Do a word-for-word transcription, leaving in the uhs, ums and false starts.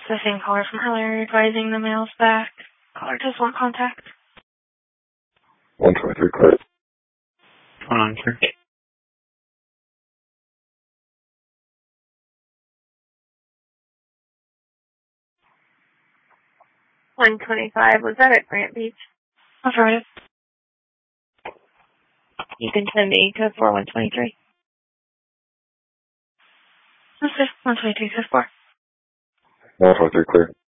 the same caller from earlier advising the mail's back. Caller does want contact. one twenty-three, clear. one clear. one twenty-five, was that at Grant Beach? Affirmative. You can send me to four one twenty-three. Okay, one twenty-three, fifth four. one twenty-three, clear.